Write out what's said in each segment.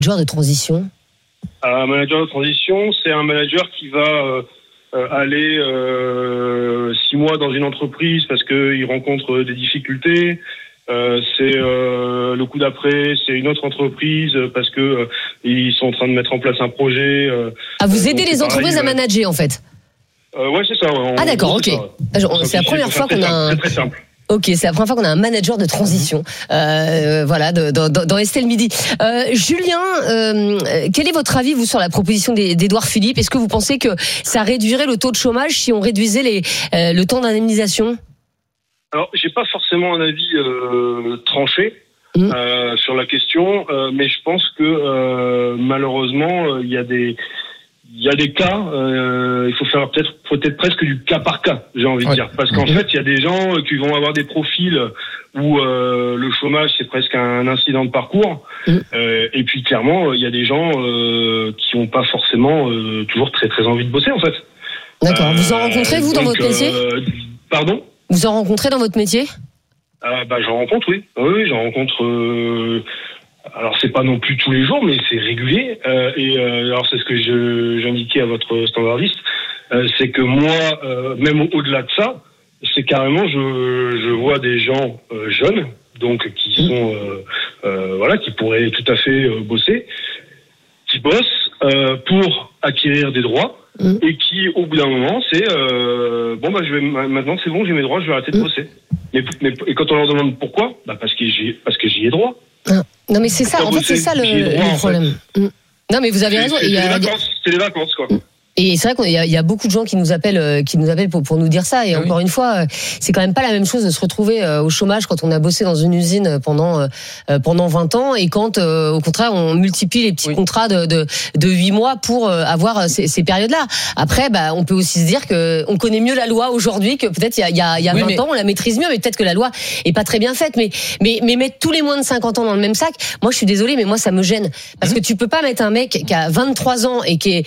Manager de transition. Un manager de transition, c'est un manager qui va aller 6 mois dans une entreprise parce qu'il rencontre des difficultés. C'est le coup d'après, c'est une autre entreprise parce que ils sont en train de mettre en place un projet. Vous aidez les entreprises à manager en fait. Ouais, c'est ça. D'accord, ok. C'est la première fois qu'on a C'est très simple. Ok, c'est la première fois qu'on a un manager de transition. Voilà, dans Estelle Midi. Julien, quel est votre avis, vous, sur la proposition d'Édouard Philippe ? Est-ce que vous pensez que ça réduirait le taux de chômage si on réduisait le temps d'indemnisation ? Alors, j'ai pas forcément un avis tranché sur la question, mais je pense que malheureusement, il y a des cas, il faut faire peut-être presque du cas par cas, j'ai envie de dire. Parce qu'en fait, il y a des gens qui vont avoir des profils où le chômage, c'est presque un incident de parcours. Et puis, clairement, il y a des gens qui n'ont pas forcément toujours très, très envie de bosser, en fait. D'accord. Vous en rencontrez, vous, dans votre métier ? Pardon ? Vous en rencontrez dans votre métier ? J'en rencontre, oui. Oui, j'en rencontre... Alors c'est pas non plus tous les jours, mais c'est régulier. Alors c'est ce que j'indiquais à votre standardiste, c'est que moi, même au-delà de ça, c'est carrément je vois des gens jeunes, donc qui sont qui pourraient tout à fait bosser, qui bossent pour acquérir des droits et qui au bout d'un moment c'est maintenant c'est bon, j'ai mes droits, je vais arrêter de bosser. Mais quand on leur demande pourquoi, parce que j'y ai droit. Non mais c'est ça, en fait c'est ça le problème. En fait. Non mais vous avez raison. C'est les vacances quoi. Et c'est vrai qu'il y a beaucoup de gens qui nous appellent pour nous dire ça. Et encore une fois, c'est quand même pas la même chose de se retrouver au chômage quand on a bossé dans une usine pendant 20 ans et quand, au contraire, on multiplie les petits contrats de 8 mois pour avoir ces périodes-là. Après, on peut aussi se dire que on connaît mieux la loi aujourd'hui que peut-être il y a 20 ans, on la maîtrise mieux, mais peut-être que la loi est pas très bien faite. Mais mettre tous les moins de 50 ans dans le même sac, moi je suis désolée, mais moi ça me gêne. Parce que tu peux pas mettre un mec qui a 23 ans et qui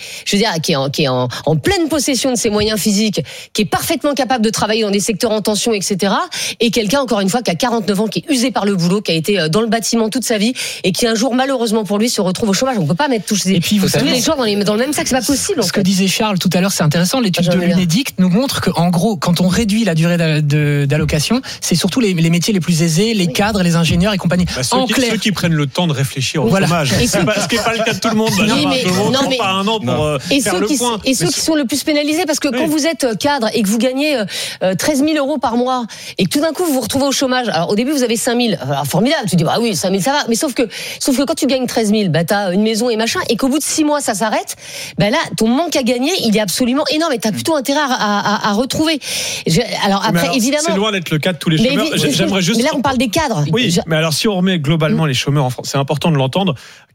est en pleine possession de ses moyens physiques, qui est parfaitement capable de travailler dans des secteurs en tension, etc. Et quelqu'un, encore une fois, qui a 49 ans, qui est usé par le boulot, qui a été dans le bâtiment toute sa vie et qui un jour, malheureusement pour lui, se retrouve au chômage. On peut pas mettre tous les gens dans le même sac, c'est pas possible. Ce que disait Charles tout à l'heure, c'est intéressant. L'étude de l'UNEDIC nous montre qu'en gros, quand on réduit la durée d'allocation, c'est surtout les métiers les plus aisés, les cadres, les ingénieurs et compagnie. Ceux qui prennent le temps de réfléchir au chômage. Ce qui n'est pas le cas de tout le monde. Tout le monde pas un an pour faire le point. Et ceux qui sont le plus pénalisés, parce que quand vous êtes cadre et que vous gagnez 13 000 euros par mois et que tout d'un coup vous vous retrouvez au chômage, alors au début vous avez 5 000, alors formidable, tu dis oui 5 000 ça va, mais sauf que quand tu gagnes 13 000, t'as une maison et machin, et qu'au bout de 6 mois ça s'arrête, là ton manque à gagner il est absolument énorme et t'as plutôt intérêt à retrouver. Évidemment, c'est loin d'être le cas de tous les chômeurs. J'aimerais juste. Mais là on parle des cadres. Oui, mais alors si on remet globalement les chômeurs en France, c'est important de l'entendre.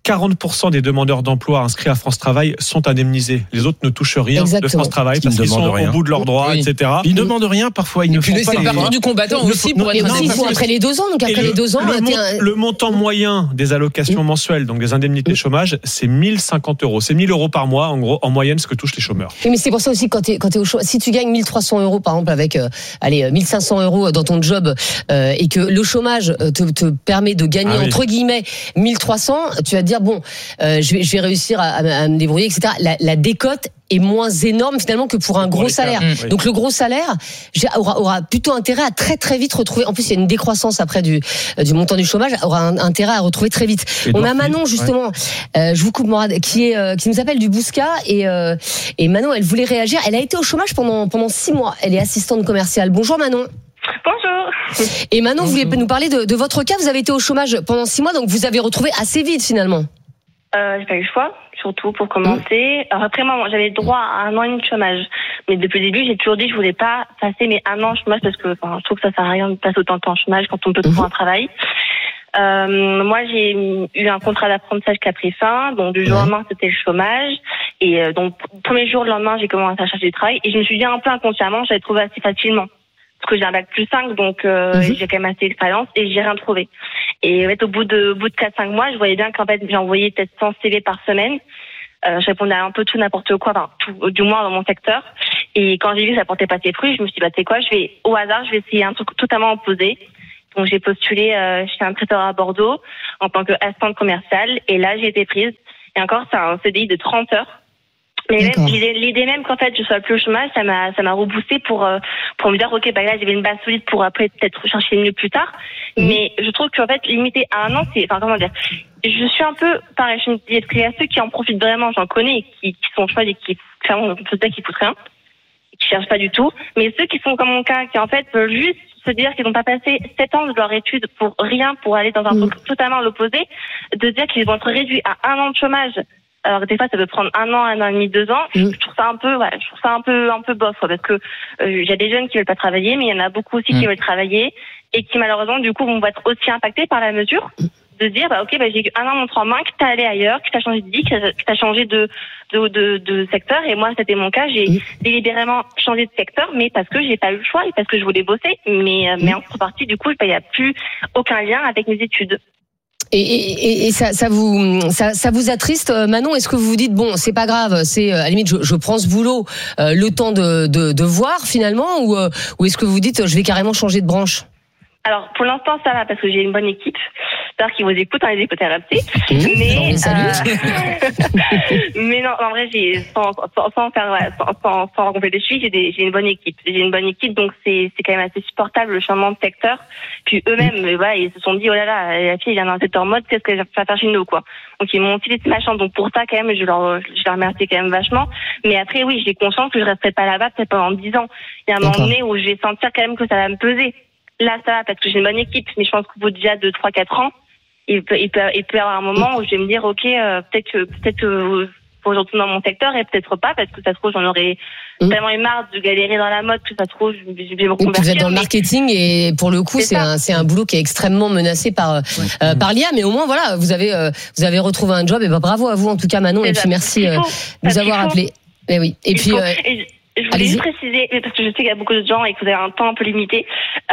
40% des demandeurs d'emploi inscrits à France Travail sont indemnisés. Les autres ne touchent rien de France Travail parce qu'ils sont au bout de leurs droits, etc. Ils ne demandent rien, parfois ils ne font pas. C'est le parcours du combattant aussi pour être indemnisé. Après les 2 ans, donc après les 2 ans... Le montant moyen des allocations mensuelles, donc des indemnités chômage, c'est 1 050 euros. C'est 1 000 euros par mois, en gros, en moyenne, ce que touchent les chômeurs. Oui, mais c'est pour ça aussi, quand t'es au chômage, si tu gagnes 1 300 euros, par exemple, avec 1 500 euros dans ton job, et que le chômage te permet de gagner, entre guillemets, 1 300, tu vas te dire, je vais réussir à me débrouiller, etc. La décote est moins énorme finalement que pour un gros salaire. Donc le gros salaire aura plutôt intérêt à très très vite retrouver. En plus, il y a une décroissance après du montant du chômage, aura intérêt à retrouver très vite. On a Manon justement, je vous coupe Morad, qui nous appelle du Bouscat et Manon, elle voulait réagir. Elle a été au chômage pendant 6 mois. Elle est assistante commerciale. Bonjour Manon. Bonjour. Et Manon, vous voulez nous parler de votre cas. Vous avez été au chômage pendant 6 mois, donc vous avez retrouvé assez vite finalement. J'ai pas eu le choix, surtout pour commencer. Alors après, moi, j'avais droit à 1 an et demi de chômage. Mais depuis le début, j'ai toujours dit que je voulais pas passer mes 1 an de chômage parce que je trouve que ça sert à rien de passer autant de temps en chômage quand on peut trouver un travail. Moi, j'ai eu un contrat d'apprentissage qui a pris fin. Donc, du jour au lendemain, c'était le chômage. Et donc, le premier jour, le lendemain, j'ai commencé à chercher du travail. Et je me suis dit un peu inconsciemment, j'allais trouver assez facilement. Parce que j'ai un bac +5, donc j'ai quand même assez d'expérience et j'ai rien trouvé. Et en fait, au bout de 4-5 mois, je voyais bien qu'en fait, j'ai envoyé peut-être 100 CV par semaine. Je répondais à un peu tout, n'importe quoi, tout, du moins dans mon secteur. Et quand j'ai vu que ça portait pas ses fruits, je me suis dit, tu sais quoi, au hasard, je vais essayer un truc totalement opposé. Donc j'ai postulé chez un traiteur à Bordeaux en tant qu'assistante commerciale et là j'ai été prise. Et encore c'est un CDI de 30 heures. Mais même, l'idée même qu'en fait je sois plus au chômage, ça m'a reboosté pour me dire ok bah là j'avais une base solide pour après peut-être chercher mieux plus tard. Mais je trouve qu'en fait limiter à 1 an c'est comment dire. Je suis un peu pareil, je me dis qu'il y a ceux qui en profitent vraiment, j'en connais qui sont chouettes et qui clairement on peut dire qu'ils foutent rien, qui cherchent pas du tout. Mais ceux qui sont comme mon cas, qui en fait veulent juste se dire qu'ils n'ont pas passé 7 ans de leur étude pour rien, pour aller dans un truc totalement l'opposé, de dire qu'ils vont être réduits à 1 an de chômage. Alors des fois ça peut prendre 1 an, 1 an et demi, 2 ans. Je trouve ça un peu bof parce que il y a des jeunes qui veulent pas travailler, mais il y en a beaucoup aussi qui veulent travailler et qui malheureusement du coup vont être aussi impactés par la mesure. De dire ok j'ai eu 1 an montre en main, que t'as allé ailleurs, que t'as changé de vie, que t'as changé de secteur. Et moi c'était mon cas, j'ai délibérément changé de secteur, mais parce que j'ai pas eu le choix et parce que je voulais bosser. Mais en contrepartie du coup il y a plus aucun lien avec mes études. Et ça vous attriste, Manon? Est-ce que vous vous dites bon, c'est pas grave, c'est à la limite je prends ce boulot le temps de voir finalement, ou est-ce que vous dites je vais carrément changer de branche? Alors pour l'instant ça va parce que j'ai une bonne équipe. J'espère qu'ils vous écoutent, les écoutes RMC. Mais mais non, en vrai sans rencontrer des suivis, j'ai une bonne équipe. Donc c'est quand même assez supportable le changement de secteur. Puis eux-mêmes ils se sont dit oh là là, la fille vient dans un secteur mode, qu'est-ce qu'elle va faire chez nous quoi. Donc ils m'ont filé de ma chance. Donc pour ça quand même je leur remercie quand même vachement. Mais après oui, j'ai conscience que je resterai pas là-bas peut-être pendant 10 ans. Il y a un moment donné où je vais sentir quand même que ça va me peser. Là, ça va parce que j'ai une bonne équipe, mais je pense qu'au bout déjà de 3-4 ans, il peut y avoir un moment où je vais me dire, ok, peut-être que faut que je retourne dans mon secteur et peut-être pas parce que ça se trouve j'en aurais tellement eu marre de galérer dans la mode que ça se trouve je vais me reconvertir. Vous êtes dans le marketing et pour le coup c'est un boulot qui est extrêmement menacé par l'IA, mais au moins voilà vous avez retrouvé un job et bravo à vous en tout cas Manon et puis merci de nous avoir appelé. Et oui et puis. Je voulais juste préciser, parce que je sais qu'il y a beaucoup de gens et que vous avez un temps un peu limité.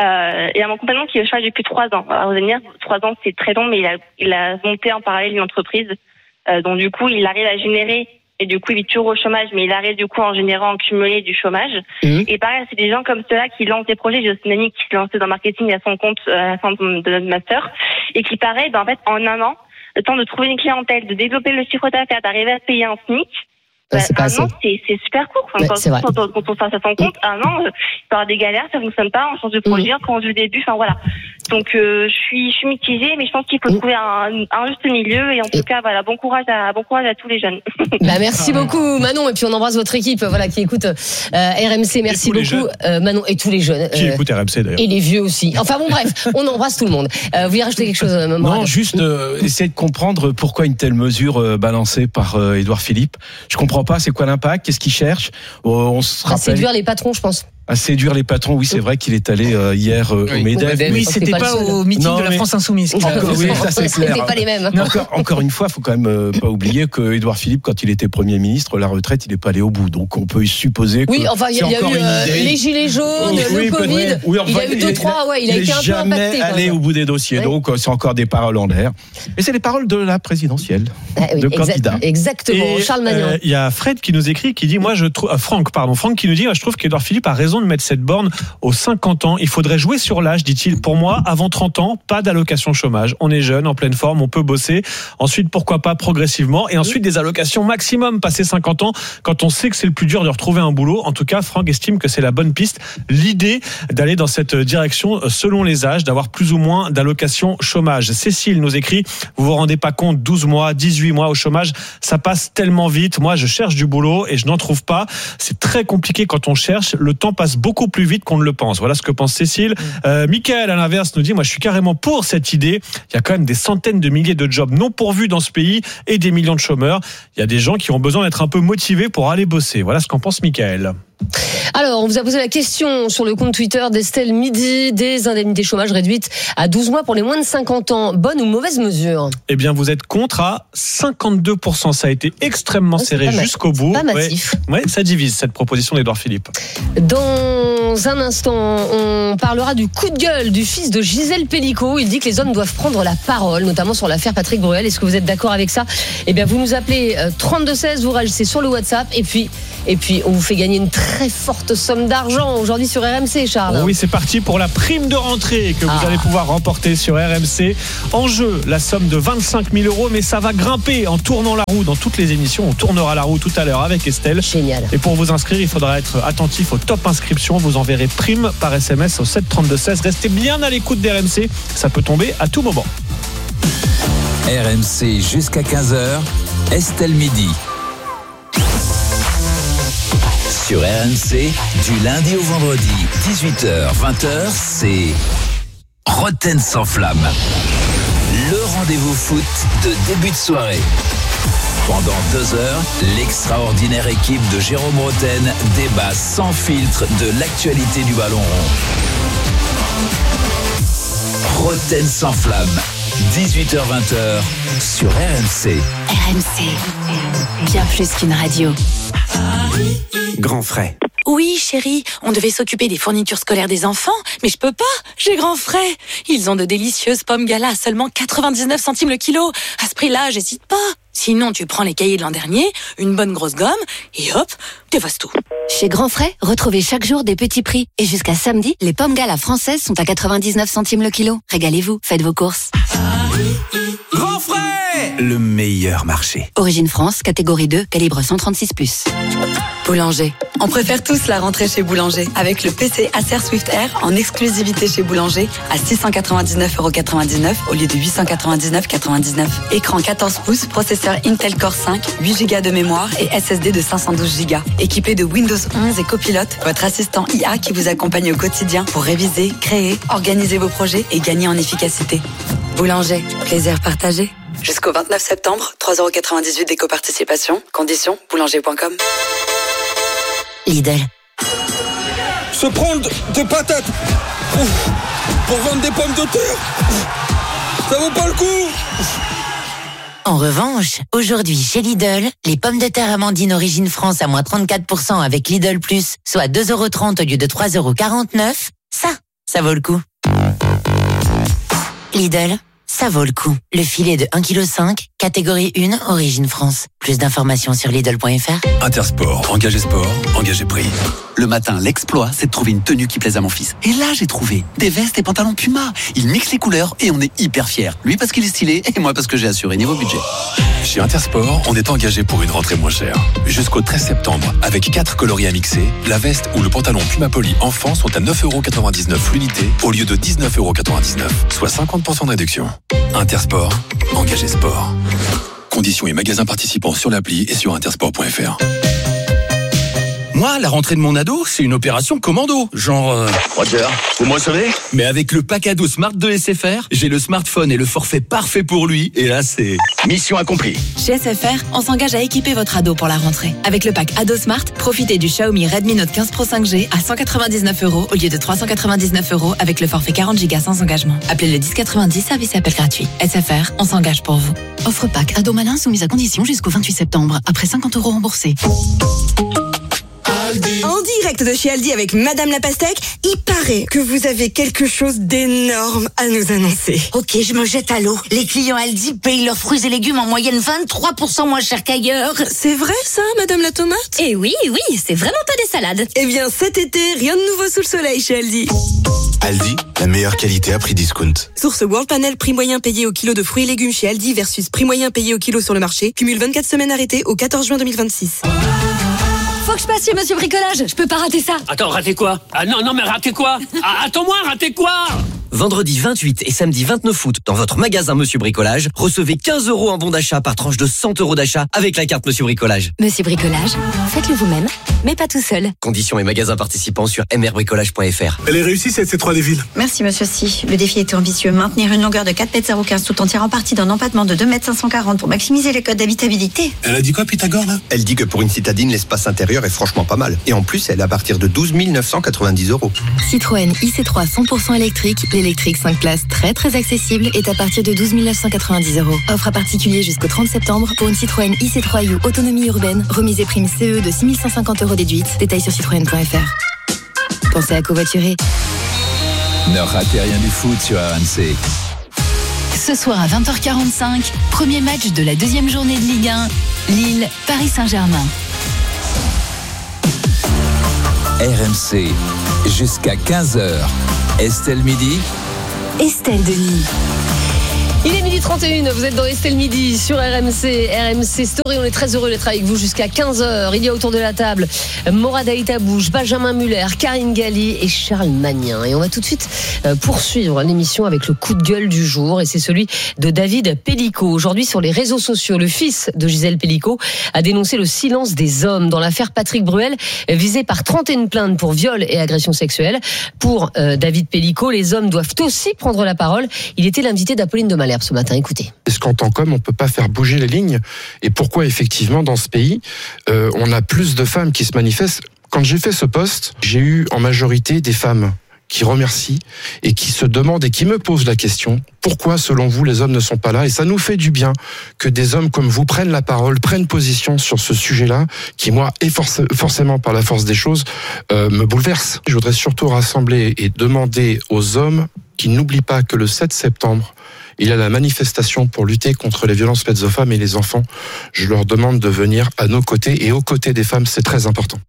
Il y a mon compagnon qui est au chômage depuis 3 ans. Alors, vous allez me dire, 3 ans, c'est très long, mais il a monté en parallèle une entreprise. Donc, du coup, il arrive à générer, et du coup, il est toujours au chômage, mais il arrive, du coup, en générant, en cumulé du chômage. Et pareil, c'est des gens comme ceux-là qui lancent des projets. J'ai aussi une amie qui s'est lancée dans le marketing à son compte, à la fin de notre master. Et qui, pareil, en fait, en 1 an, le temps de trouver une clientèle, de développer le chiffre d'affaires, d'arriver à se payer un SMIC. C'est 1 an, c'est super court. Quand on fait à son compte, 1 an, il peut y avoir des galères, ça fonctionne pas, on change de projet, on commence du début, voilà. Donc je suis mitigée, mais je pense qu'il faut trouver un juste milieu et en tout cas voilà, bon courage à tous les jeunes. Merci beaucoup Manon et puis on embrasse votre équipe qui écoute RMC. Merci beaucoup Manon et tous les jeunes qui écoutent RMC d'ailleurs. Et les vieux aussi. Enfin bon bref, on embrasse tout le monde. Vous voulez rajouter quelque chose Non, juste essayer de comprendre pourquoi une telle mesure balancée par Édouard Philippe. Je comprends pas, c'est quoi l'impact, qu'est-ce qu'il cherche? On se rappelle. Séduire les patrons, je pense. À séduire les patrons, oui, c'est vrai qu'il est allé hier au MEDEF. Oui, c'était pas au meeting de la France Insoumise. Oui, ça c'est clair. C'était pas les mêmes. Encore une fois, il faut quand même pas oublier que Édouard Philippe, quand il était Premier ministre, la retraite, il n'est pas allé au bout. Donc on peut supposer que. Oui, enfin, il y a eu les gilets jaunes, le Covid. Il y a eu 2-3, il a été un peu impacté. Jamais allé au bout des dossiers. Donc c'est encore des paroles en l'air. Et c'est les paroles de la présidentielle, de candidat. Exactement. Charles Magnan. Il y a Fred qui nous écrit, qui dit, moi je trouve, Franck qui nous dit, je trouve qu'Édouard Philippe a raison de mettre cette borne aux 50 ans. Il faudrait jouer sur l'âge, dit-il. Pour moi, avant 30 ans, pas d'allocation chômage. On est jeune, en pleine forme, on peut bosser. Ensuite, pourquoi pas progressivement. Et ensuite, des allocations maximum passé 50 ans, quand on sait que c'est le plus dur de retrouver un boulot. En tout cas, Franck estime que c'est la bonne piste. L'idée d'aller dans cette direction, selon les âges, d'avoir plus ou moins d'allocations chômage. Cécile nous écrit, vous vous rendez pas compte, 12 mois, 18 mois au chômage, ça passe tellement vite. Moi, je cherche du boulot et je n'en trouve pas. C'est très compliqué quand on cherche. Le temps passe beaucoup plus vite qu'on ne le pense. Voilà ce que pense Cécile. Michael, à l'inverse, nous dit, moi je suis carrément pour cette idée. Il y a quand même des centaines de milliers de jobs non pourvus dans ce pays et des millions de chômeurs. Il y a des gens qui ont besoin d'être un peu motivés pour aller bosser. Voilà ce qu'en pense Michael. Alors, on vous a posé la question sur le compte Twitter d'Estelle Midi, des indemnités chômage réduites à 12 mois pour les moins de 50 ans. Bonne ou mauvaise mesure? Eh bien, vous êtes contre à 52%. Ça a été extrêmement serré jusqu'au bout. Pas massif. Ouais, ça divise cette proposition d'Édouard Philippe. Dans Dans un instant, on parlera du coup de gueule du fils de Gisèle Pellicot. Il dit que les hommes doivent prendre la parole, notamment sur l'affaire Patrick Bruel. Est-ce que vous êtes d'accord avec ça ? Eh bien, vous nous appelez 3216, vous réagissez sur le WhatsApp et puis on vous fait gagner une très forte somme d'argent aujourd'hui sur RMC, Charles. Oui, c'est parti pour la prime de rentrée que vous allez pouvoir remporter sur RMC. En jeu, la somme de 25 000 €, mais ça va grimper en tournant la roue dans toutes les émissions. On tournera la roue tout à l'heure avec Estelle. Génial. Et pour vous inscrire, il faudra être attentif au top inscription. Vous enverrez prime par SMS au 7 32 16. Restez bien à l'écoute d'RMC. Ça peut tomber à tout moment. RMC jusqu'à 15h. Estelle Midi. Sur RMC, du lundi au vendredi, 18h, 20h, c'est Roten sans flamme. Le rendez-vous foot de début de soirée. Pendant 2 heures, l'extraordinaire équipe de Jérôme Roten débat sans filtre de l'actualité du ballon rond. Roten sans flamme, 18h-20h sur RMC. RMC, bien plus qu'une radio. Grand frais. Oui, chérie, on devait s'occuper des fournitures scolaires des enfants, mais je peux pas, j'ai grand frais. Ils ont de délicieuses pommes Gala à seulement 99 centimes le kilo. À ce prix-là, j'hésite pas. Sinon, tu prends les cahiers de l'an dernier, une bonne grosse gomme, et hop, t'effaces tout. Chez Grand Frais, retrouvez chaque jour des petits prix. Et jusqu'à samedi, les pommes Gala françaises sont à 99 centimes le kilo. Régalez-vous, faites vos courses. Grand frais, le meilleur marché. Origine France, catégorie 2, calibre 136+. Boulanger. On préfère tous la rentrée chez Boulanger. Avec le PC Acer Swift Air en exclusivité chez Boulanger à 699,99€ au lieu de 899,99€. Écran 14 pouces, processeur Intel Core 5, 8 Go de mémoire et SSD de 512 Go. Équipé de Windows 11 et Copilot, votre assistant IA qui vous accompagne au quotidien pour réviser, créer, organiser vos projets et gagner en efficacité. Boulanger, plaisir partagé. Jusqu'au 29 septembre, 3,98€ d'éco-participation. Conditions, boulanger.com. Lidl. Se prendre des patates pour vendre des pommes de terre, ça vaut pas le coup. En revanche, aujourd'hui chez Lidl, les pommes de terre Amandine Origine France à moins 34% avec Lidl Plus, soit 2,30€ au lieu de 3,49€, ça vaut le coup. Lidl, ça vaut le coup. Le filet de 1,5 kg, catégorie 1, Origine France. Plus d'informations sur Lidl.fr. Intersport, engagé sport, engagé prix. Le matin, l'exploit, c'est de trouver une tenue qui plaise à mon fils. Et là, j'ai trouvé des vestes et pantalons Puma. Il mixe les couleurs et on est hyper fiers. Lui parce qu'il est stylé et moi parce que j'ai assuré niveau budget. Chez Intersport, on est engagé pour une rentrée moins chère. Jusqu'au 13 septembre, avec 4 coloris à mixer, la veste ou le pantalon Puma Poly enfant sont à 9,99€ l'unité au lieu de 19,99€, soit 50% de réduction. Intersport, engagé sport. Conditions et magasins participants sur l'appli et sur intersport.fr. Moi, la rentrée de mon ado, c'est une opération commando. Genre... Roger, vous me recevez ? Mais avec le pack ado Smart de SFR, j'ai le smartphone et le forfait parfait pour lui. Et là, c'est... mission accomplie. Chez SFR, on s'engage à équiper votre ado pour la rentrée. Avec le pack Ado Smart, profitez du Xiaomi Redmi Note 15 Pro 5G à 199€ au lieu de 399€ avec le forfait 40 Go sans engagement. Appelez le 1090, service et appel gratuit. SFR, on s'engage pour vous. Offre pack Ado Malin soumise à condition jusqu'au 28 septembre, après 50€ remboursés. En direct de chez Aldi avec Madame la Pastèque, il paraît que vous avez quelque chose d'énorme à nous annoncer. Ok, je me jette à l'eau. Les clients Aldi payent leurs fruits et légumes en moyenne 23% moins cher qu'ailleurs. C'est vrai ça, Madame la Tomate ? Eh oui, c'est vraiment pas des salades. Eh bien, cet été, rien de nouveau sous le soleil chez Aldi. Aldi, la meilleure qualité à prix discount. Source World Panel, prix moyen payé au kilo de fruits et légumes chez Aldi versus prix moyen payé au kilo sur le marché. Cumule 24 semaines arrêtées au 14 juin 2026. Faut que je passe chez Monsieur Bricolage, je peux pas rater ça. Attends, rater quoi ? Ah non, mais rater quoi ? Attends-moi, rater quoi ? Vendredi 28 et samedi 29 août, dans votre magasin Monsieur Bricolage, recevez 15€ en bon d'achat par tranche de 100€ d'achat avec la carte Monsieur Bricolage. Monsieur Bricolage, faites-le vous-même, mais pas tout seul. Conditions et magasins participants sur mrbricolage.fr. Elle est réussie cette C3 des villes. Merci monsieur Si. Le défi était ambitieux. Maintenir une longueur de 4,015 m tout en tirant parti d'un empattement de 2,540 m pour maximiser les codes d'habitabilité. Elle a dit quoi Pythagore là ? Elle dit que pour une citadine, l'espace intérieur est franchement pas mal. Et en plus, elle est à partir de 12 990€. Citroën IC3 100% électrique, l'électrique 5 places très accessible est à partir de 12 990€. Offre à particulier jusqu'au 30 septembre pour une Citroën IC3U autonomie urbaine, remise et prime CE de 6 150€ déduite. Détails sur citroën.fr. pensez à covoiturer. Ne ratez rien du foot sur RMC. Ce soir à 20h45, premier match de la deuxième journée de Ligue 1, Lille, Paris Saint-Germain. RMC, jusqu'à 15h. Estelle Midi. Estelle Denis. Il est 12h31, vous êtes dans Estelle Midi sur RMC Story. On est très heureux d'être avec vous jusqu'à 15h. Il y a autour de la table Morad Aïtabouche, Benjamin Muller, Karine Galli et Charles Magnin. Et on va tout de suite poursuivre l'émission avec le coup de gueule du jour. Et c'est celui de David Pellico. Aujourd'hui sur les réseaux sociaux, le fils de Gisèle Pellico a dénoncé le silence des hommes dans l'affaire Patrick Bruel, visé par 31 plaintes pour viol et agression sexuelle. Pour David Pellico, les hommes doivent aussi prendre la parole. Il était l'invité d'Apolline de Malherbe ce matin, écoutez. Est-ce qu'en tant qu'homme, on peut pas faire bouger les lignes ? Et pourquoi effectivement dans ce pays, on a plus de femmes qui se manifestent ? Quand j'ai fait ce post, j'ai eu en majorité des femmes qui remercient et qui se demandent et qui me posent la question, pourquoi selon vous les hommes ne sont pas là ? Et ça nous fait du bien que des hommes comme vous prennent la parole, prennent position sur ce sujet-là, qui moi, et forcément par la force des choses, me bouleverse. Je voudrais surtout rassembler et demander aux hommes qui n'oublient pas que le 7 septembre, il y a la manifestation pour lutter contre les violences faites aux femmes et les enfants. Je leur demande de venir à nos côtés et aux côtés des femmes, c'est très important.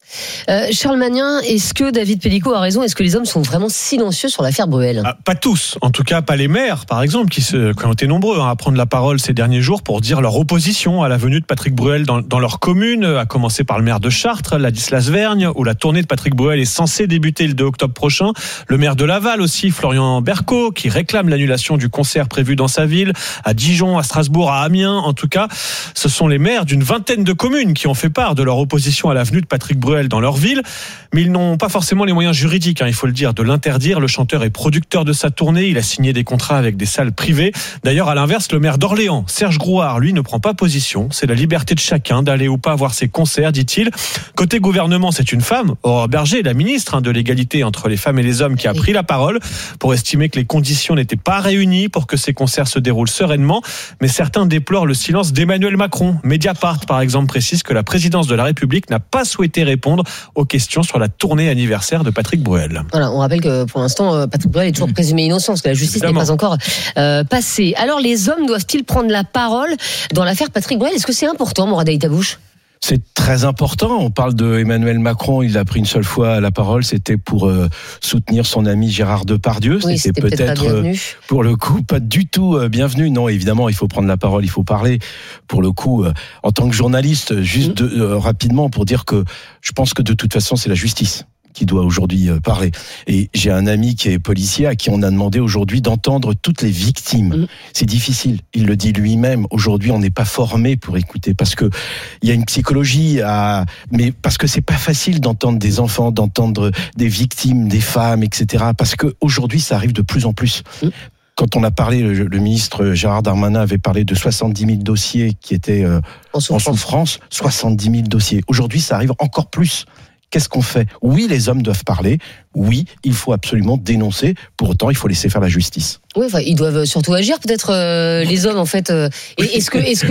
Charles Magnin, est-ce que David Pellico a raison ? Est-ce que les hommes sont vraiment silencieux sur l'affaire Bruel ? Pas tous, en tout cas pas les maires par exemple qui ont été nombreux à prendre la parole ces derniers jours pour dire leur opposition à la venue de Patrick Bruel dans leur commune, à commencer par le maire de Chartres, Ladislas Vergne, où la tournée de Patrick Bruel est censée débuter le 2 octobre prochain, le maire de Laval aussi, Florian Berco, qui réclame l'annulation du concert prévu dans sa ville, à Dijon, à Strasbourg, à Amiens. En tout cas, ce sont les maires d'une vingtaine de communes qui ont fait part de leur opposition à la venue de Patrick Bruel dans leur ville, mais ils n'ont pas forcément les moyens juridiques, il faut le dire, de l'interdire. Le chanteur est producteur de sa tournée, il a signé des contrats avec des salles privées. D'ailleurs, à l'inverse, le maire d'Orléans, Serge Grouard, lui, ne prend pas position. C'est la liberté de chacun d'aller ou pas voir ses concerts, dit-il. Côté gouvernement, c'est une femme, Aurore Berger, la ministre de l'égalité entre les femmes et les hommes, qui a pris la parole pour estimer que les conditions n'étaient pas réunies pour que ces concerts se déroulent sereinement. Mais certains déplorent le silence d'Emmanuel Macron. Mediapart, par exemple, précise que la présidence de la République n'a pas souhaité répondre aux questions sur la tournée anniversaire de Patrick Bruel. Voilà, on rappelle que pour l'instant, Patrick Bruel est toujours présumé innocent parce que la justice n'est pas encore passée. Alors, les hommes doivent-ils prendre la parole dans l'affaire Patrick Bruel ? Est-ce que c'est important, Morad Aïtabouche ? C'est très important. On parle de Emmanuel Macron. Il a pris une seule fois la parole. C'était pour soutenir son ami Gérard Depardieu. Oui, c'était peut-être pour le coup, pas du tout bienvenu. Non, évidemment, il faut prendre la parole, il faut parler. Pour le coup, en tant que journaliste, juste rapidement pour dire que je pense que de toute façon, c'est la justice qui doit aujourd'hui parler. Et j'ai un ami qui est policier à qui on a demandé aujourd'hui d'entendre toutes les victimes. C'est difficile. Il le dit lui-même. Aujourd'hui, on n'est pas formé pour écouter parce que il y a une psychologie mais parce que c'est pas facile d'entendre des enfants, d'entendre des victimes, des femmes, etc. Parce que aujourd'hui, ça arrive de plus en plus. Quand on a parlé, le ministre Gérard Darmanin avait parlé de 70 000 dossiers qui étaient en souffrance. 70 000 dossiers. Aujourd'hui, ça arrive encore plus. Qu'est-ce qu'on fait ? Oui, les hommes doivent parler. Oui, il faut absolument dénoncer. Pour autant, il faut laisser faire la justice. Oui, ils doivent surtout agir, peut-être les hommes en fait. Est-ce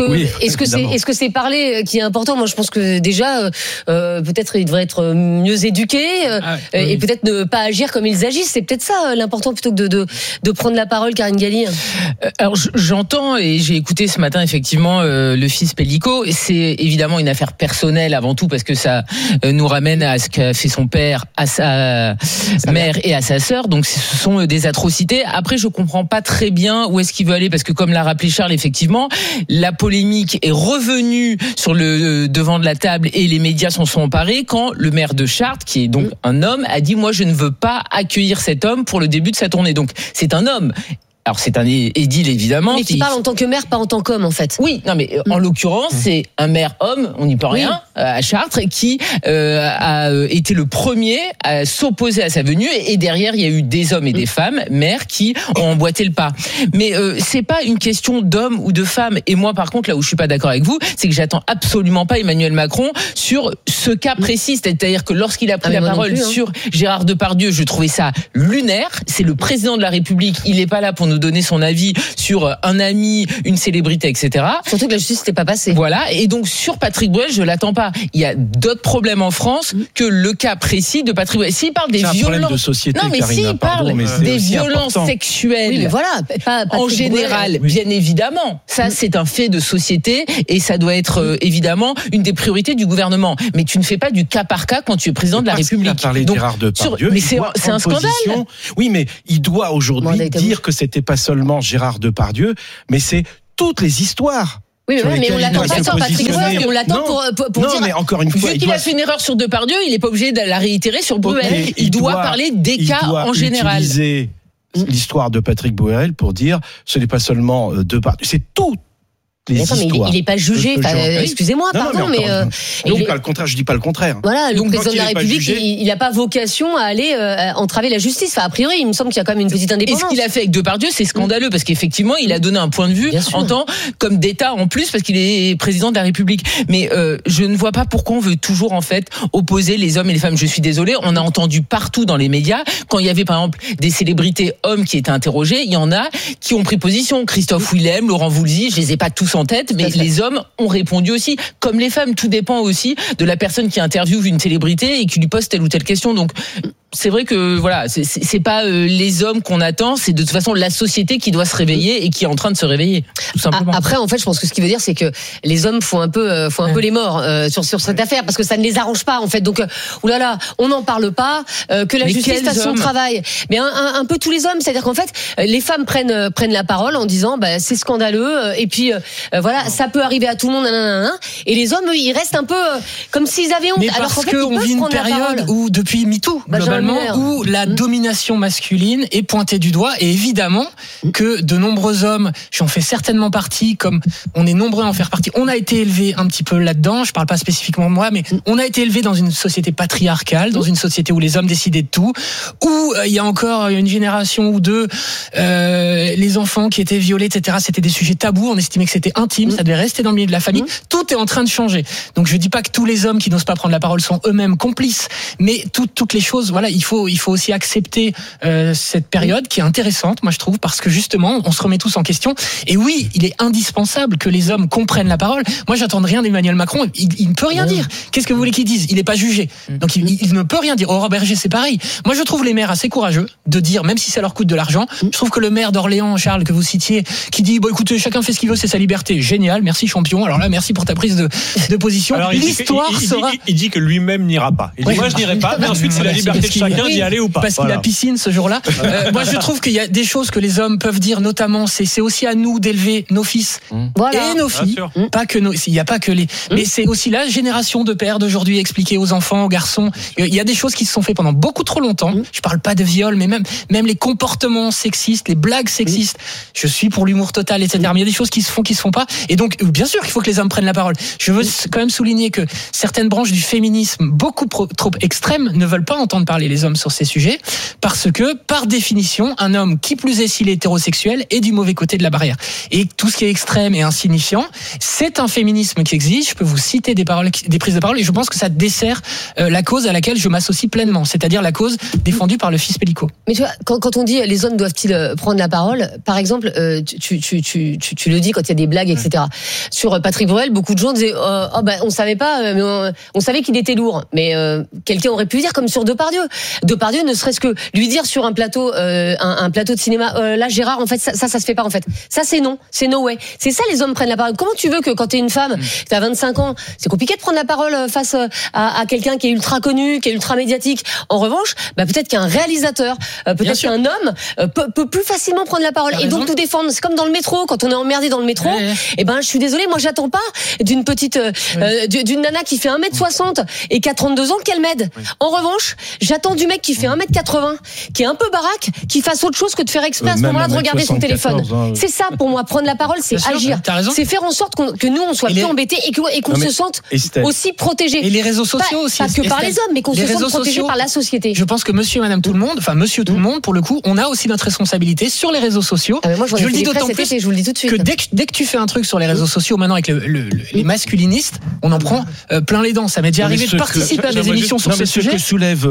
que c'est parler qui est important ? Moi, je pense que déjà, peut-être ils devraient être mieux éduqués et peut-être ne pas agir comme ils agissent. C'est peut-être ça l'important plutôt que de prendre la parole, Karine Galli. Alors j'entends et j'ai écouté ce matin effectivement le fils Pellico. C'est évidemment une affaire personnelle avant tout parce que ça nous ramène à ce qu'a fait son père, à sa mère et à sa sœur. Donc ce sont des atrocités. Après, je comprends pas très bien où est-ce qu'il veut aller parce que comme l'a rappelé Charles, effectivement, la polémique est revenue sur le devant de la table et les médias s'en sont emparés quand le maire de Chartres, qui est donc un homme, a dit « Moi, je ne veux pas accueillir cet homme pour le début de sa tournée ». Donc c'est un homme. Alors c'est un édile évidemment. Mais qui parle en tant que maire, pas en tant qu'homme en fait. Oui, non mais en l'occurrence c'est un maire homme, on n'y peut rien, à Chartres, qui a été le premier à s'opposer à sa venue et derrière il y a eu des hommes et des femmes maires qui ont emboîté le pas. Mais c'est pas une question d'homme ou de femme. Et moi par contre là où je suis pas d'accord avec vous, c'est que j'attends absolument pas Emmanuel Macron sur ce cas précis. C'est-à-dire que lorsqu'il a pris la parole sur Gérard Depardieu, je trouvais ça lunaire. C'est le président de la République, il est pas là pour nous nous donner son avis sur un ami, une célébrité, etc. Surtout que la justice n'était pas passée. Voilà. Et donc sur Patrick Bruel, je l'attends pas. Il y a d'autres problèmes en France que le cas précis de Patrick Bruel. S'il parle des violences, problème de société, non mais s'il parle des violences sexuelles, oui, mais voilà, en général, bien évidemment, ça c'est un fait de société et ça doit être évidemment une des priorités du gouvernement. Mais tu ne fais pas du cas par cas quand tu es président de la République. Il a parlé Donc, Gérard Depardieu. mais c'est un scandale. Oui, mais il doit aujourd'hui dire que c'était pas seulement Gérard Depardieu, mais c'est toutes les histoires. Oui, mais on l'attend pas sur Patrick Bruel, on l'attend pour non, dire. Mais encore une fois, vu qu'il a fait une erreur sur Depardieu, il n'est pas obligé de la réitérer sur Bruel. Okay, il doit parler des cas en général. Utiliser l'histoire de Patrick Bruel pour dire ce n'est pas seulement Depardieu, c'est tout. Mais il n'est pas jugé. Excusez-moi, pardon, mais non, pas le contraire. Je dis pas le contraire. Voilà, donc le président de la République, il n'a pas vocation à aller entraver la justice. Enfin, a priori, il me semble qu'il y a quand même une petite indépendance. Et ce qu'il a fait avec Depardieu, c'est scandaleux parce qu'effectivement, il a donné un point de vue en tant comme d'État en plus parce qu'il est président de la République. Mais je ne vois pas pourquoi on veut toujours en fait opposer les hommes et les femmes. Je suis désolée, on a entendu partout dans les médias quand il y avait par exemple des célébrités hommes qui étaient interrogés, il y en a qui ont pris position. Christophe Willem, Laurent Voulzy, je les ai pas tous en tête, mais les hommes ont répondu aussi, comme les femmes. Tout dépend aussi de la personne qui interviewe une célébrité et qui lui pose telle ou telle question. Donc c'est vrai que voilà, c'est pas les hommes qu'on attend, c'est de toute façon la société qui doit se réveiller et qui est en train de se réveiller, tout simplement. Après, en fait, je pense que ce qu'il veut dire, c'est que les hommes font un peu les morts sur cette affaire parce que ça ne les arrange pas, en fait. Donc, oulala, on n'en parle pas, que la justice fasse son travail. Mais un peu tous les hommes, c'est-à-dire qu'en fait, les femmes prennent la parole en disant, c'est scandaleux, et puis voilà, ça peut arriver à tout le monde, et les hommes, eux, ils restent un peu comme s'ils avaient honte. Mais parce qu'on vit une période où, depuis MeToo, globalement, où la domination masculine est pointée du doigt, et évidemment que de nombreux hommes, j'en fais certainement partie, comme on est nombreux à en faire partie, on a été élevés un petit peu là-dedans, je parle pas spécifiquement de moi, mais on a été élevés dans une société patriarcale, dans une société où les hommes décidaient de tout, où il y a encore une génération ou deux, les enfants qui étaient violés, etc., c'était des sujets tabous, on estimait que c'était intime, ça devait rester dans le milieu de la famille, tout est en train de changer. Donc je dis pas que tous les hommes qui n'osent pas prendre la parole sont eux-mêmes complices, mais toutes les choses, voilà, il faut aussi accepter cette période qui est intéressante, moi je trouve, parce que justement on se remet tous en question. Et oui, il est indispensable que les hommes comprennent la parole. Moi j'attends rien d'Emmanuel Macron, il ne peut rien dire. Qu'est-ce que vous voulez qu'il dise? Il n'est pas jugé, donc il ne peut rien dire. Aurore Berger, c'est pareil. Moi je trouve les maires assez courageux de dire, même si ça leur coûte de l'argent, je trouve que le maire d'Orléans, Charles, que vous citiez, qui dit écoutez, chacun fait ce qu'il veut, c'est sa liberté, génial, merci champion. Alors là, merci pour ta prise de position. Alors, l'histoire sera. Il dit que lui-même n'ira pas. Il dit moi je n'irai pas, mais ensuite c'est la liberté de chacun d'y aller ou pas. Parce qu'il a piscine ce jour-là. Moi je trouve qu'il y a des choses que les hommes peuvent dire, notamment c'est aussi à nous d'élever nos fils et nos filles. Pas que il n'y a pas que les. Mais c'est aussi la génération de pères d'aujourd'hui expliquer aux enfants, aux garçons. Il y a des choses qui se sont faites pendant beaucoup trop longtemps. Je parle pas de viol, mais même les comportements sexistes, les blagues sexistes. Je suis pour l'humour total, etc. Mais il y a des choses qui se font pas. Et donc bien sûr qu'il faut que les hommes prennent la parole. Je veux quand même souligner que certaines branches du féminisme beaucoup trop extrêmes ne veulent pas entendre parler les hommes sur ces sujets parce que par définition un homme, qui plus est s'il est hétérosexuel, est du mauvais côté de la barrière. Et tout ce qui est extrême et insignifiant, c'est un féminisme qui existe. Je peux vous citer des prises de parole et je pense que ça dessert la cause à laquelle je m'associe pleinement, c'est-à-dire la cause défendue par le fils Pellico. Mais tu vois, quand on dit les hommes doivent-ils prendre la parole, par exemple, tu le dis quand il y a des blagues, etc. Sur Patrick Bruel, beaucoup de gens disaient on savait pas, mais on savait qu'il était lourd. Mais quelqu'un aurait pu dire comme sur Depardieu. Depardieu, ne serait-ce que lui dire sur un plateau de cinéma, là Gérard, en fait ça se fait pas en fait. Ça c'est non, c'est no way. C'est ça, les hommes prennent la parole. Comment tu veux que quand t'es une femme, t'as 25 ans, c'est compliqué de prendre la parole face à quelqu'un qui est ultra connu, qui est ultra médiatique. En revanche, peut-être qu'un réalisateur, peut-être qu'un homme peut plus facilement prendre la parole et donc tout défendre. C'est comme dans le métro, quand on est emmerdé dans le métro. Et je suis désolée, moi j'attends pas d'une petite d'une nana qui fait 1m60 et qui a 32 ans qu'elle m'aide. En revanche, j'attends du mec qui fait 1m80, qui est un peu baraque, qui fasse autre chose que de faire exprès à ce moment-là de regarder son téléphone. C'est ça pour moi, prendre la parole, c'est agir. C'est faire en sorte que nous on soit plus embêtés et qu'on se sente aussi protégés. Et les réseaux sociaux aussi. Pas que par les hommes, mais qu'on se sente protégés par la société. Je pense que monsieur et madame tout le monde, enfin monsieur tout le monde, pour le coup, on a aussi notre responsabilité sur les réseaux sociaux. Je le dis d'autant plus, je vous le dis tout de suite. Que dès que tu fais un truc sur les réseaux sociaux maintenant avec les masculinistes, on en prend plein les dents. Ça m'est déjà arrivé de participer à des émissions sur ce sujet. Ce que soulève Estelle,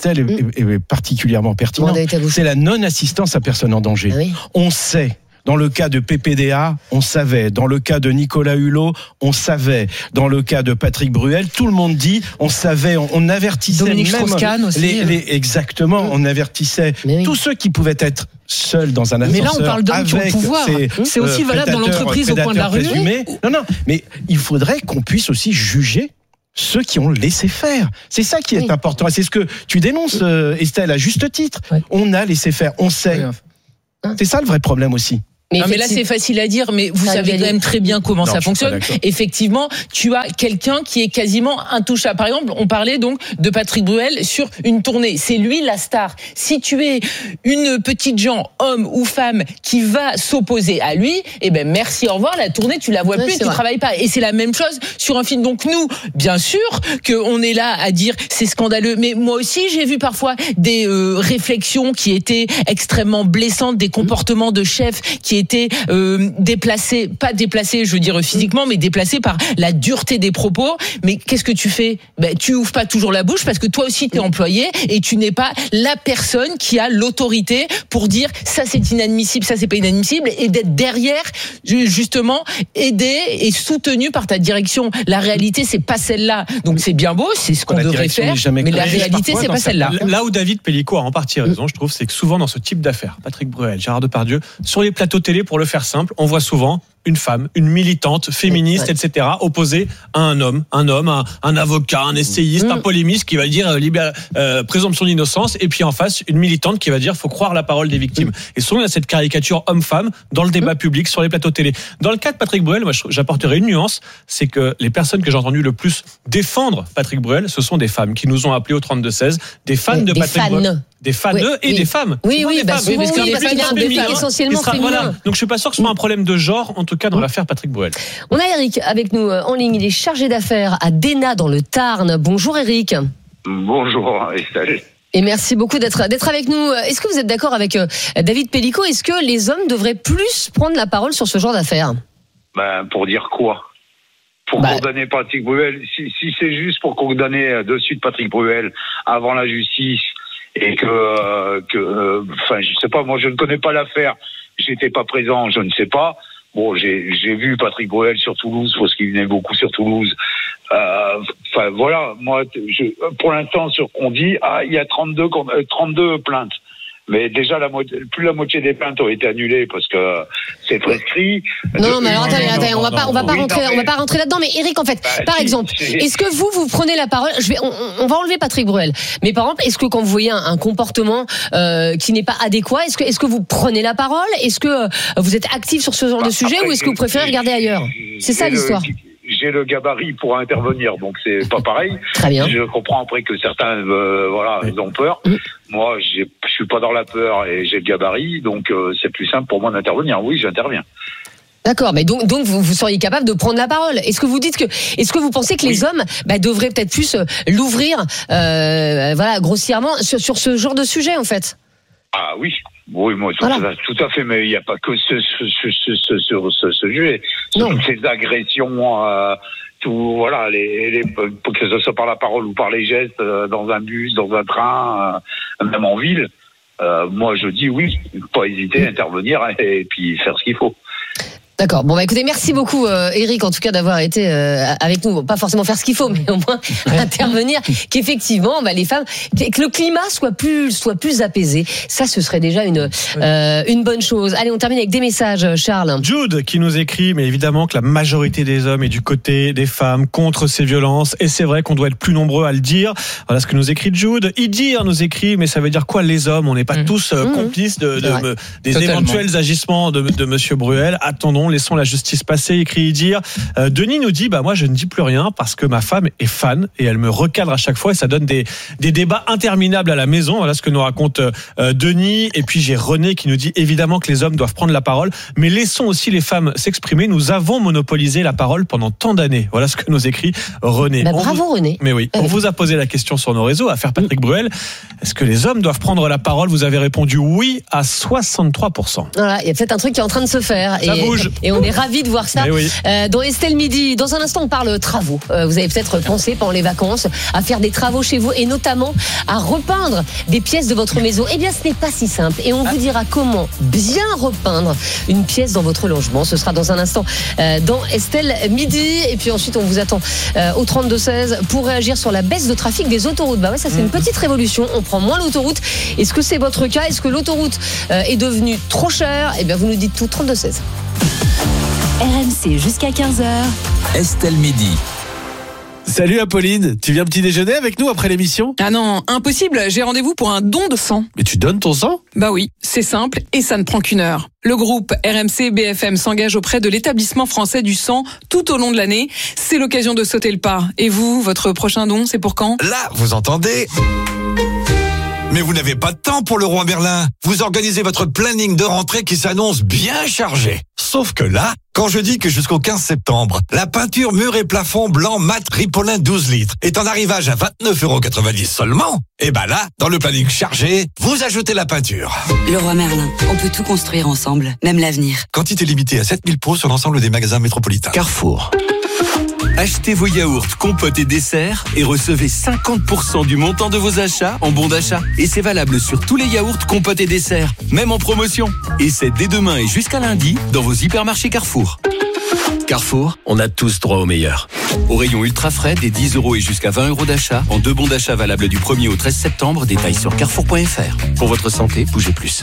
Estelle est particulièrement pertinent. C'est la non-assistance à personne en danger. Oui. On sait. Dans le cas de PPDA, on savait. Dans le cas de Nicolas Hulot, on savait. Dans le cas de Patrick Bruel, tout le monde dit, on savait, on avertissait Dominique même Strauss-Kahn aussi. Exactement, on avertissait tous ceux qui pouvaient être seuls dans un ascenseur. Mais là, on parle d'hommes qui ont le pouvoir. C'est aussi valable dans l'entreprise au coin de la rue. Non, mais il faudrait qu'on puisse aussi juger ceux qui ont laissé faire. C'est ça qui est important. Et c'est ce que tu dénonces, Estelle, à juste titre. Ouais. On a laissé faire, on sait. C'est ça le vrai problème aussi. Mais là, c'est facile à dire, mais vous savez quand même très bien comment ça fonctionne. Effectivement, tu as quelqu'un qui est quasiment intouchable. Par exemple, on parlait donc de Patrick Bruel sur une tournée. C'est lui la star. Si tu es une petite gens, homme ou femme, qui va s'opposer à lui, eh ben merci, au revoir. La tournée, tu la vois plus, tu travailles pas. Et c'est la même chose sur un film. Donc nous, bien sûr, qu'on est là à dire c'est scandaleux. Mais moi aussi, j'ai vu parfois des réflexions qui étaient extrêmement blessantes, des comportements de chefs qui étaient déplacés, pas déplacés, je veux dire physiquement, mais déplacés par la dureté des propos. Mais qu'est-ce que tu fais ? Tu ouvres pas toujours la bouche parce que toi aussi t'es employé et tu n'es pas la personne qui a l'autorité pour dire ça c'est inadmissible, ça c'est pas inadmissible, et d'être derrière justement aidé et soutenu par ta direction. La réalité c'est pas celle-là. Donc c'est bien beau, c'est ce qu'on devrait faire, mais la réalité c'est pas celle-là. Là où David Pellico a en partie raison, je trouve, c'est que souvent dans ce type d'affaires, Patrick Bruel, Gérard Depardieu, sur les plateaux télé, pour le faire simple, on voit souvent une femme, une militante, féministe, etc., opposée à un homme, un avocat, un essayiste, un polémiste qui va dire présomption d'innocence, et puis en face, une militante qui va dire faut croire la parole des victimes. Et souvent, il y a cette caricature homme-femme dans le débat public, sur les plateaux télé. Dans le cas de Patrick Bruel, moi, j'apporterai une nuance, c'est que les personnes que j'ai entendu le plus défendre Patrick Bruel, ce sont des femmes qui nous ont appelés au 32-16, des fans de Patrick Bruel. Des fans et des femmes. Oui, parce qu'il y a un public essentiellement féminin. Voilà. Donc je suis pas sûr que ce soit un problème de genre, en tout cas dans l'affaire Patrick Bruel. On a Eric avec nous en ligne. Il est chargé d'affaires à Dénat dans le Tarn. Bonjour Eric. Bonjour Estelle. Et merci beaucoup d'être avec nous. Est-ce que vous êtes d'accord avec David Pellico ? Est-ce que les hommes devraient plus prendre la parole sur ce genre d'affaires ? Pour dire quoi ? Pour condamner Patrick Bruel. Si c'est juste pour condamner de suite Patrick Bruel avant la justice, et je sais pas, moi je ne connais pas l'affaire, j'étais pas présent, je ne sais pas. Bon, j'ai vu Patrick Bruel sur Toulouse parce qu'il venait beaucoup sur Toulouse. Voilà, moi pour l'instant on dit il y a 32 plaintes. Mais déjà, plus la moitié des plaintes ont été annulées parce que c'est prescrit. Non, mais alors attendez, on va pas rentrer là-dedans. Mais Eric, en fait, par exemple, est-ce que vous prenez la parole ? On va enlever Patrick Bruel. Mais par exemple, est-ce que quand vous voyez un comportement qui n'est pas adéquat, est-ce que vous prenez la parole ? Est-ce que vous êtes actif sur ce genre de sujet ou est-ce que vous préférez regarder ailleurs ? C'est ça l'histoire. J'ai le gabarit pour intervenir, donc c'est pas pareil. Très bien. Je comprends après que certains, ils ont peur. Moi, je suis pas dans la peur et j'ai le gabarit, donc c'est plus simple pour moi d'intervenir. Oui, j'interviens. D'accord, mais donc vous seriez capable de prendre la parole. Est-ce que vous pensez que les hommes devraient peut-être plus l'ouvrir, grossièrement sur ce genre de sujet en fait ? Ah oui. Oui, moi, tout à fait, mais il n'y a pas que ce sujet. Toutes ces agressions, que ce soit par la parole ou par les gestes, dans un bus, dans un train, même en ville. Moi, je dis oui, pas hésiter à intervenir et puis faire ce qu'il faut. D'accord. Bon, écoutez, merci beaucoup, Eric, en tout cas, d'avoir été avec nous. Bon, pas forcément faire ce qu'il faut, mais au moins intervenir. Qu'effectivement, les femmes, que le climat soit plus apaisé. Ça, ce serait déjà une bonne chose. Allez, on termine avec des messages, Charles. Jude qui nous écrit, mais évidemment que la majorité des hommes est du côté des femmes contre ces violences. Et c'est vrai qu'on doit être plus nombreux à le dire. Voilà ce que nous écrit Jude. Idir nous écrit, mais ça veut dire quoi les hommes ? On n'est pas tous complices des éventuels agissements de Monsieur Bruel. Attendons. Laissons la justice passer, écrit Idir. Denis nous dit, moi je ne dis plus rien parce que ma femme est fan et elle me recadre à chaque fois et ça donne des débats interminables à la maison. Voilà ce que nous raconte Denis. Et puis j'ai René qui nous dit évidemment que les hommes doivent prendre la parole, mais laissons aussi les femmes s'exprimer. Nous avons monopolisé la parole pendant tant d'années. Voilà ce que nous écrit René. Bravo René. Mais oui, on vous a posé la question sur nos réseaux, affaire Patrick Bruel. Est-ce que les hommes doivent prendre la parole ? Vous avez répondu oui à 63%. Voilà, il y a peut-être un truc qui est en train de se faire. Ça bouge. Et on est ravis de voir ça dans Estelle Midi. Dans un instant, on parle travaux. Vous avez peut-être pensé pendant les vacances à faire des travaux chez vous et notamment à repeindre des pièces de votre maison. Eh bien, ce n'est pas si simple. Et on vous dira comment bien repeindre une pièce dans votre logement. Ce sera dans un instant dans Estelle Midi. Et puis ensuite, on vous attend au 32-16 pour réagir sur la baisse de trafic des autoroutes. Bah ouais, ça c'est une petite révolution. On prend moins l'autoroute. Est-ce que c'est votre cas? Est-ce que l'autoroute est devenue trop chère? Eh bien, vous nous dites tout. 32-16. RMC jusqu'à 15h. Estelle Midi. Salut Apolline, tu viens petit déjeuner avec nous après l'émission? Ah non, impossible, j'ai rendez-vous pour un don de sang. Mais tu donnes ton sang? Bah oui, c'est simple et ça ne prend qu'une heure. Le groupe RMC BFM s'engage auprès de l'établissement français du sang tout au long de l'année. C'est l'occasion de sauter le pas. Et vous, votre prochain don, c'est pour quand? Là, vous entendez? Mais vous n'avez pas de temps pour le roi Merlin. Vous organisez votre planning de rentrée qui s'annonce bien chargé. Sauf que là, quand je dis que jusqu'au 15 septembre, la peinture mur et plafond blanc mat Ripolin 12 litres est en arrivage à 29,90€ seulement, et ben là, dans le planning chargé, vous ajoutez la peinture. Le roi Merlin, on peut tout construire ensemble, même l'avenir. Quantité limitée à 7000 pots sur l'ensemble des magasins métropolitains. Carrefour. Achetez vos yaourts, compotes et desserts et recevez 50% du montant de vos achats en bon d'achat. Et c'est valable sur tous les yaourts, compotes et desserts, même en promotion. Et c'est dès demain et jusqu'à lundi dans vos hypermarchés Carrefour. Carrefour, on a tous droit au meilleur. Au rayon ultra frais, des 10€ et jusqu'à 20€ d'achat, en 2 bons d'achat valables du 1er au 13 septembre, détails sur carrefour.fr. Pour votre santé, bougez plus.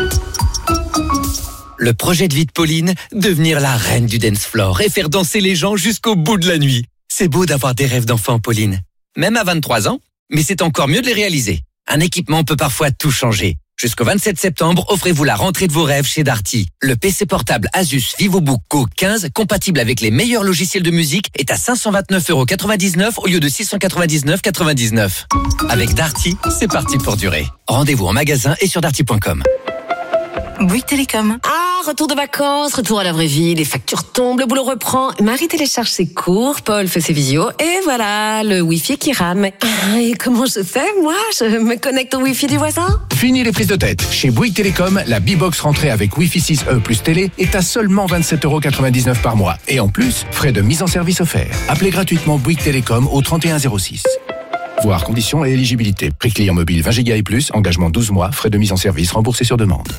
Le projet de vie de Pauline, devenir la reine du dance floor et faire danser les gens jusqu'au bout de la nuit. C'est beau d'avoir des rêves d'enfant, Pauline. Même à 23 ans, mais c'est encore mieux de les réaliser. Un équipement peut parfois tout changer. Jusqu'au 27 septembre, offrez-vous la rentrée de vos rêves chez Darty. Le PC portable Asus VivoBook Go 15, compatible avec les meilleurs logiciels de musique, est à 529,99€ au lieu de 699,99€. Avec Darty, c'est parti pour durer. Rendez-vous en magasin et sur darty.com. Bouygues Télécom. Ah, retour de vacances, retour à la vraie vie, les factures tombent, le boulot reprend. Marie télécharge ses cours, Paul fait ses visios, et voilà, le Wi-Fi qui rame. Ah, et comment je fais, moi? Je me connecte au Wi-Fi du voisin? Fini les prises de tête. Chez Bouygues Télécom, la B-Box rentrée avec Wi-Fi 6E plus télé est à seulement 27,99€ par mois. Et en plus, frais de mise en service offerts. Appelez gratuitement Bouygues Télécom au 3106. Voir conditions et éligibilité. Prix client mobile 20 Go et plus, engagement 12 mois, frais de mise en service remboursés sur demande.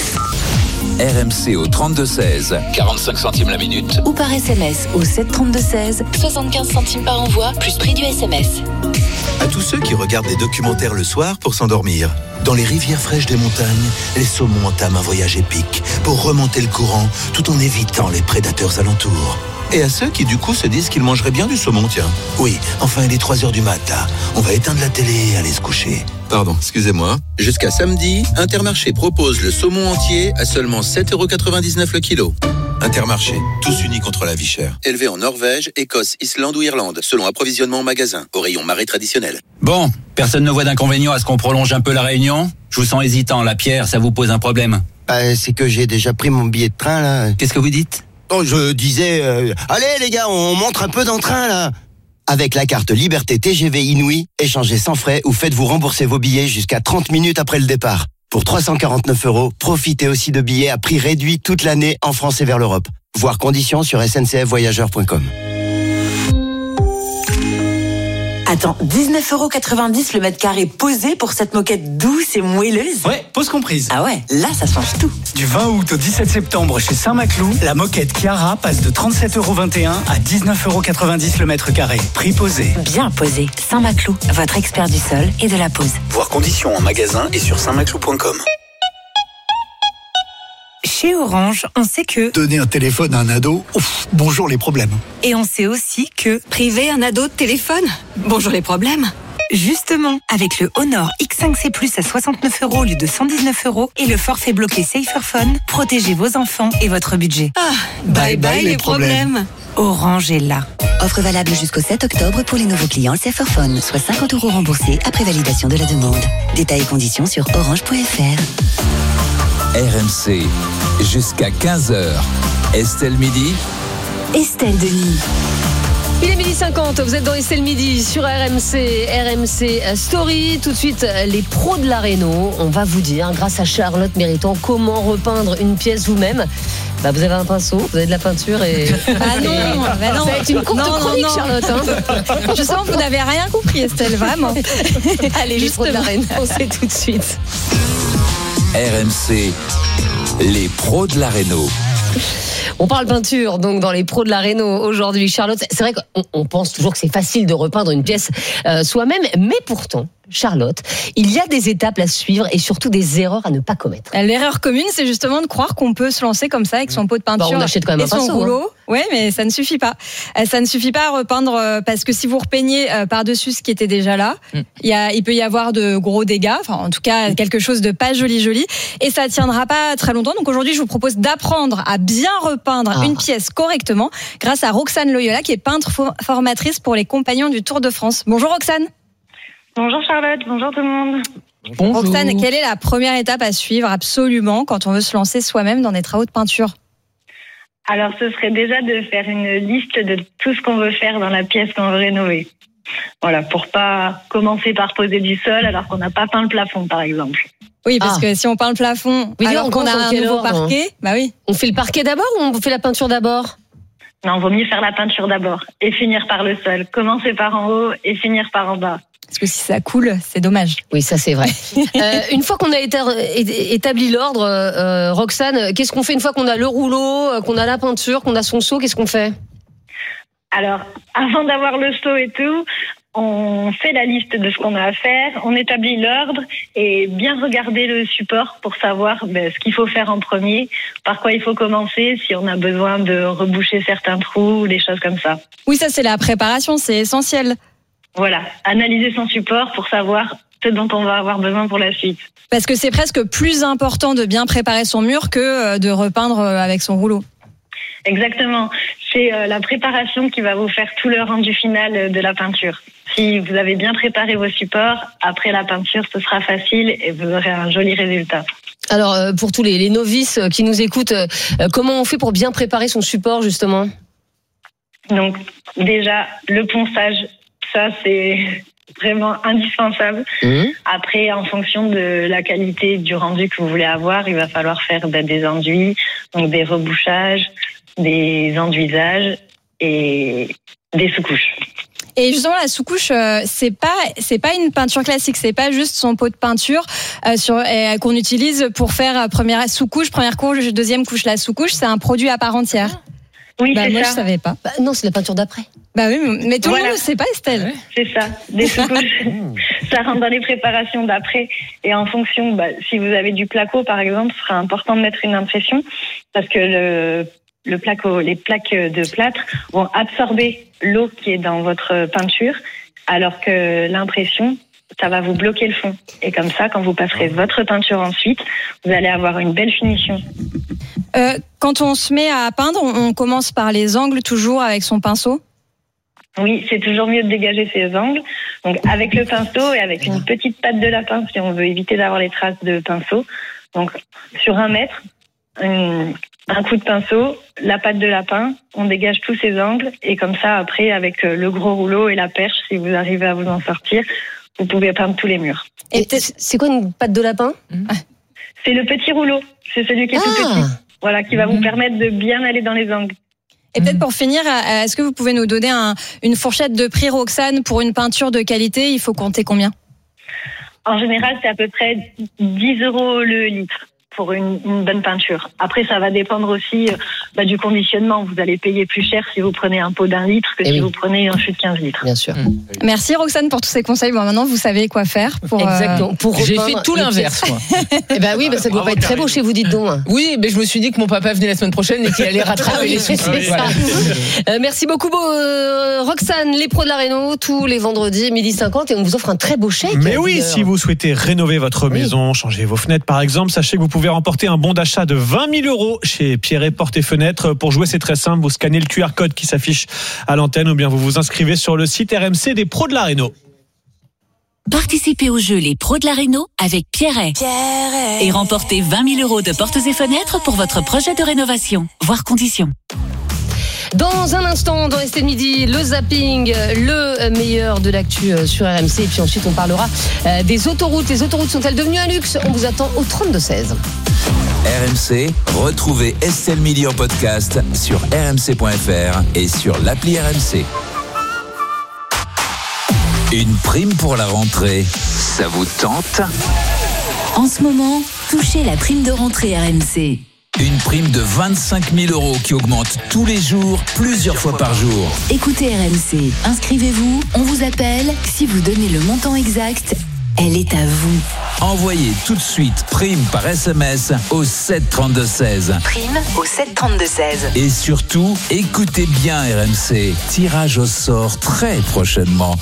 RMC au 32-16, 45 centimes la minute. Ou par SMS au 732-16, 75 centimes par envoi, plus prix du SMS. À tous ceux qui regardent des documentaires le soir pour s'endormir, dans les rivières fraîches des montagnes, les saumons entament un voyage épique pour remonter le courant tout en évitant les prédateurs alentours. Et à ceux qui du coup se disent qu'ils mangeraient bien du saumon, tiens. Oui, enfin il est 3h du mat là. On va éteindre la télé et aller se coucher. Pardon, excusez-moi. Jusqu'à samedi, Intermarché propose le saumon entier à seulement 7,99€ le kilo. Intermarché, tous unis contre la vie chère. Élevé en Norvège, Écosse, Islande ou Irlande, selon approvisionnement en magasin, au rayon marée traditionnel. Bon, personne ne voit d'inconvénient à ce qu'on prolonge un peu la réunion? Je vous sens hésitant, la Pierre, ça vous pose un problème? C'est que j'ai déjà pris mon billet de train là. Qu'est-ce que vous dites? Oh, je disais, allez les gars, on montre un peu dans le train là. Avec la carte Liberté TGV Inouï, échangez sans frais ou faites-vous rembourser vos billets jusqu'à 30 minutes après le départ. Pour 349€, profitez aussi de billets à prix réduit toute l'année en France et vers l'Europe. Voir conditions sur sncfvoyageurs.com. Attends, 19,90€ le mètre carré posé pour cette moquette douce et moelleuse? Ouais, pause comprise. Ah ouais, là ça change tout. Du 20 août au 17 septembre chez Saint-Maclou, la moquette Chiara passe de 37,21€ à 19,90€ le mètre carré. Prix posé. Bien posé. Saint-Maclou, votre expert du sol et de la pose. Voir conditions en magasin et sur saintmaclou.com. Chez Orange, on sait que... Donner un téléphone à un ado, ouf, bonjour les problèmes. Et on sait aussi que... Priver un ado de téléphone? Bonjour les problèmes. Justement, avec le Honor X5C Plus à 69€ au lieu de 119€ et le forfait bloqué Saferphone, protégez vos enfants et votre budget. Ah, bye bye les problèmes. Orange est là. Offre valable jusqu'au 7 octobre pour les nouveaux clients Saferphone, soit 50€ remboursés après validation de la demande. Détails et conditions sur orange.fr. RMC, jusqu'à 15h. Estelle Midi. Estelle Denis. Il est 12h50, vous êtes dans Estelle Midi sur RMC Story. Tout de suite, les pros de la réno. On va vous dire, grâce à Charlotte Méritant, comment repeindre une pièce vous-même. Bah, vous avez un pinceau, vous avez de la peinture et. Ah non, bah non. Ça va être une courte chronique, non. Charlotte. Hein. Je sens que vous n'avez rien compris, Estelle, vraiment. Allez, les pros de la Réno, c'est tout de suite. RMC, les pros de la Réno. On parle peinture, donc dans les pros de la Réno aujourd'hui. Charlotte, c'est vrai qu'on pense toujours que c'est facile de repeindre une pièce soi-même, mais pourtant, Charlotte, il y a des étapes à suivre et surtout des erreurs à ne pas commettre. L'erreur commune, c'est justement de croire qu'on peut se lancer comme ça avec son pot de peinture on achète quand même et un pinceau, son rouleau. Oui, mais ça ne suffit pas. Ça ne suffit pas à repeindre parce que si vous repeignez par-dessus ce qui était déjà là, il peut y avoir de gros dégâts, enfin en tout cas quelque chose de pas joli, et ça tiendra pas très longtemps. Donc aujourd'hui, je vous propose d'apprendre à bien repeindre une pièce correctement grâce à Roxane Loyola, qui est peintre formatrice pour les compagnons du Tour de France. Bonjour Roxane. Bonjour Charlotte, bonjour tout le monde. Bonjour. Roxane, quelle est la première étape à suivre absolument quand on veut se lancer soi-même dans des travaux de peinture ? Alors ce serait déjà de faire une liste de tout ce qu'on veut faire dans la pièce qu'on veut rénover. Voilà, pour pas commencer par poser du sol alors qu'on n'a pas peint le plafond par exemple. Oui, parce que si on peint le plafond alors qu'on a un nouveau parquet, bah oui. On fait le parquet d'abord ou on fait la peinture d'abord ? Non, vaut mieux faire la peinture d'abord et finir par le sol. Commencer par en haut et finir par en bas. Parce que si ça coule, c'est dommage. Oui, ça c'est vrai. Une fois qu'on a établi l'ordre, Roxane, qu'est-ce qu'on fait une fois qu'on a le rouleau, qu'on a la peinture, qu'on a son seau, qu'est-ce qu'on fait ? Alors, avant d'avoir le seau et tout, on fait la liste de ce qu'on a à faire, on établit l'ordre et bien regarder le support pour savoir ce qu'il faut faire en premier, par quoi il faut commencer, si on a besoin de reboucher certains trous ou des choses comme ça. Oui, ça c'est la préparation, c'est essentiel. Voilà, analyser son support pour savoir ce dont on va avoir besoin pour la suite. Parce que c'est presque plus important de bien préparer son mur que de repeindre avec son rouleau. Exactement, c'est la préparation qui va vous faire tout le rendu final de la peinture. Si vous avez bien préparé vos supports, après la peinture, ce sera facile et vous aurez un joli résultat. Alors, pour tous les novices qui nous écoutent, comment on fait pour bien préparer son support, justement ? Donc, déjà, le ponçage, ça, c'est vraiment indispensable. Après, en fonction de la qualité du rendu que vous voulez avoir, il va falloir faire des enduits, donc des rebouchages, des enduisages et des sous-couches. Et justement, la sous-couche, c'est pas une peinture classique, c'est pas juste son pot de peinture qu'on utilise pour faire première sous-couche, première couche, deuxième couche. La sous-couche, c'est un produit à part entière. Oui, c'est moi, ça. Je savais pas. Non, c'est la peinture d'après. Bah oui, mais tout le monde ne sait pas, Estelle. C'est ça, des sous-couches. Ça rentre dans les préparations d'après. Et en fonction, si vous avez du placo, par exemple, ce sera important de mettre une impression parce que les plaques de plâtre vont absorber l'eau qui est dans votre peinture, alors que l'impression, ça va vous bloquer le fond. Et comme ça, quand vous passerez votre peinture ensuite, vous allez avoir une belle finition. Quand on se met à peindre, on commence par les angles toujours avec son pinceau ? Oui, c'est toujours mieux de dégager ses angles. Donc avec le pinceau et avec une petite patte de lapin si on veut éviter d'avoir les traces de pinceau. Donc sur 1 mètre, un coup de pinceau, la patte de lapin, on dégage tous ces angles et comme ça après avec le gros rouleau et la perche, si vous arrivez à vous en sortir, vous pouvez peindre tous les murs. Et c'est quoi une patte de lapin ? C'est le petit rouleau, c'est celui qui est tout petit. Voilà, qui va vous permettre de bien aller dans les angles. Et peut-être pour finir, est-ce que vous pouvez nous donner une fourchette de prix, Roxane, pour une peinture de qualité ? Il faut compter combien ? En général, c'est à peu près 10 € le litre pour une bonne peinture. Après, ça va dépendre aussi du conditionnement. Vous allez payer plus cher si vous prenez un pot d'1 litre que si vous prenez un fût de 15 litres. Bien sûr. Merci Roxane pour tous ces conseils. Bon, maintenant, vous savez quoi faire. Exactement. J'ai fait tout l'inverse, moi. Eh ben oui, ça ne doit pas être très beau chez vous, dites donc. Oui, mais je me suis dit que mon papa venait la semaine prochaine et qu'il allait rattraper les soucis. Merci beaucoup, Roxane, les pros de la Réno, tous les vendredis, 12h50, et on vous offre un très beau chèque. Mais oui, si vous souhaitez rénover votre maison, changer vos fenêtres par exemple, sachez que vous pouvez remporter un bon d'achat de 20 000 € chez Pierret Portes et Fenêtres. Pour jouer, c'est très simple, vous scannez le QR code qui s'affiche à l'antenne ou bien vous vous inscrivez sur le site RMC des pros de la Réno. Participez au jeu Les Pros de la Réno avec Pierret. Et remportez 20 000 € de portes et fenêtres pour votre projet de rénovation. Voir conditions. Dans un instant, dans Estelle Midi, le zapping, le meilleur de l'actu sur RMC. Et puis ensuite, on parlera des autoroutes. Les autoroutes sont-elles devenues un luxe ? On vous attend au 32-16. RMC, retrouvez Estelle Midi en podcast sur rmc.fr et sur l'appli RMC. Une prime pour la rentrée, ça vous tente ? En ce moment, touchez la prime de rentrée RMC. Une prime de 25 000 € qui augmente tous les jours, plusieurs fois par jour. Écoutez RMC, inscrivez-vous, on vous appelle. Si vous donnez le montant exact, elle est à vous. Envoyez tout de suite prime par SMS au 7 32 16. Prime au 7 32 16. Et surtout, écoutez bien RMC. Tirage au sort très prochainement.